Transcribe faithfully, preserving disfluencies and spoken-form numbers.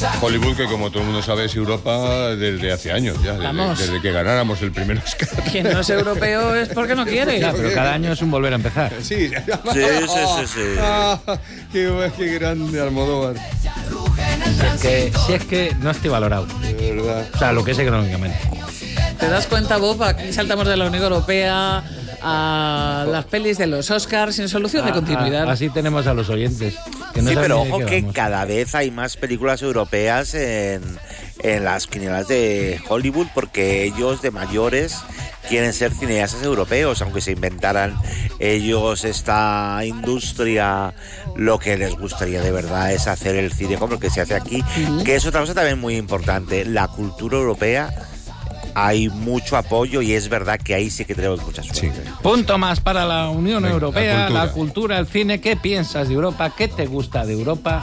Hollywood, que como todo el mundo sabe es Europa desde hace años ya, desde, desde que ganáramos el primer Oscar. Quien no es europeo es porque no quiere. Ya, pero cada año es un volver a empezar. Sí, sí, sí, sí. Ah, qué, qué grande Almodóvar. Es que, si es que no estoy valorado. De verdad. O sea, lo que es económicamente. ¿Te das cuenta, Bob? Aquí saltamos de la Unión Europea a las pelis de los Oscars sin solución de continuidad. A, a, así tenemos a los oyentes. Que no sí, pero ojo que vamos. Cada vez hay más películas europeas en, en las quinielas de Hollywood, porque ellos de mayores quieren ser cineastas europeos, aunque se inventaran ellos esta industria. Lo que les gustaría de verdad es hacer el cine como el que se hace aquí, uh-huh. que es otra cosa también muy importante. La cultura europea, hay mucho apoyo y es verdad que ahí sí que tenemos mucha suerte. Sí. Punto más para la Unión Venga, Europea, la cultura. la cultura, el cine. ¿Qué piensas de Europa? ¿Qué te gusta de Europa?